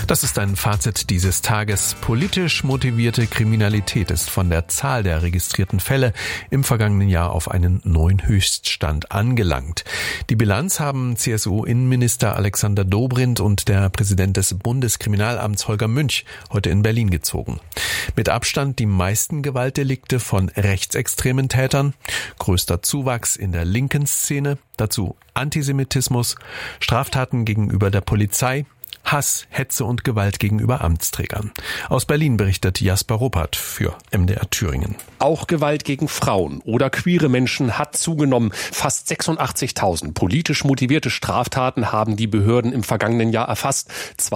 Das ist ein Fazit dieses Tages. Politisch motivierte Kriminalität ist von der Zahl der registrierten Fälle im vergangenen Jahr auf einen neuen Höchststand angelangt. Die Bilanz haben CSU-Innenminister Alexander Dobrindt und der Präsident des Bundeskriminalamts Holger Münch heute in Berlin gezogen. Mit Abstand die meisten Gewaltdelikte von rechtsextremen Tätern, größter Zuwachs in der linken Szene, dazu Antisemitismus, Straftaten gegenüber der Polizei, Hass, Hetze und Gewalt gegenüber Amtsträgern. Aus Berlin berichtet Jasper Ruppert für MDR Thüringen. Auch Gewalt gegen Frauen oder queere Menschen hat zugenommen. Fast 86.000 politisch motivierte Straftaten haben die Behörden im vergangenen Jahr erfasst.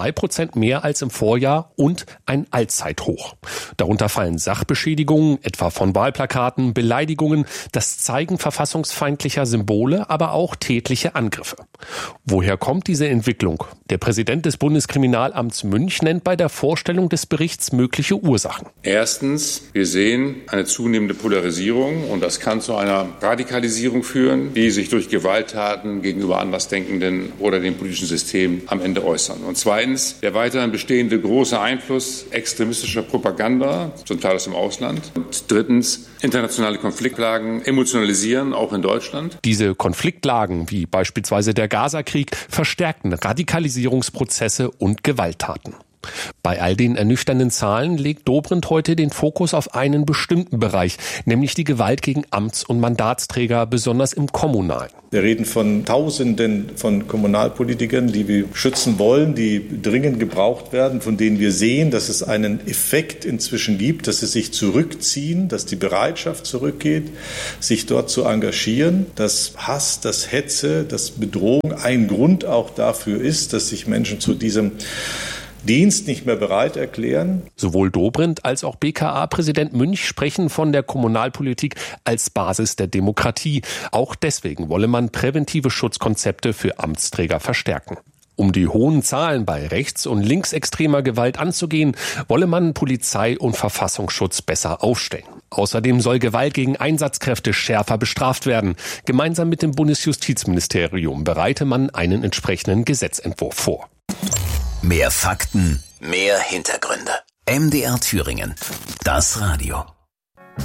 2% mehr als im Vorjahr und ein Allzeithoch. Darunter fallen Sachbeschädigungen, etwa von Wahlplakaten, Beleidigungen, das Zeigen verfassungsfeindlicher Symbole, aber auch tätliche Angriffe. Woher kommt diese Entwicklung? Der Präsident des Bundeskriminalamts Münch nennt bei der Vorstellung des Berichts mögliche Ursachen. Erstens, wir sehen eine zunehmende Polarisierung und das kann zu einer Radikalisierung führen, die sich durch Gewalttaten gegenüber Andersdenkenden oder dem politischen System am Ende äußern. Und zweitens, der weiterhin bestehende große Einfluss extremistischer Propaganda, zum Teil aus dem Ausland. Und drittens, internationale Konfliktlagen emotionalisieren, auch in Deutschland. Diese Konfliktlagen, wie beispielsweise der Gaza-Krieg, verstärkten Radikalisierungsprozesse und Gewalttaten. Bei all den ernüchternden Zahlen legt Dobrindt heute den Fokus auf einen bestimmten Bereich, nämlich die Gewalt gegen Amts- und Mandatsträger, besonders im Kommunalen. Wir reden von Tausenden von Kommunalpolitikern, die wir schützen wollen, die dringend gebraucht werden, von denen wir sehen, dass es einen Effekt inzwischen gibt, dass sie sich zurückziehen, dass die Bereitschaft zurückgeht, sich dort zu engagieren, dass Hass, dass Hetze, dass Bedrohung ein Grund auch dafür ist, dass sich Menschen zu diesem Dienst nicht mehr bereit erklären. Sowohl Dobrindt als auch BKA-Präsident Münch sprechen von der Kommunalpolitik als Basis der Demokratie. Auch deswegen wolle man präventive Schutzkonzepte für Amtsträger verstärken. Um die hohen Zahlen bei rechts- und linksextremer Gewalt anzugehen, wolle man Polizei und Verfassungsschutz besser aufstellen. Außerdem soll Gewalt gegen Einsatzkräfte schärfer bestraft werden. Gemeinsam mit dem Bundesjustizministerium bereite man einen entsprechenden Gesetzentwurf vor. Mehr Fakten, mehr Hintergründe. MDR Thüringen. Das Radio.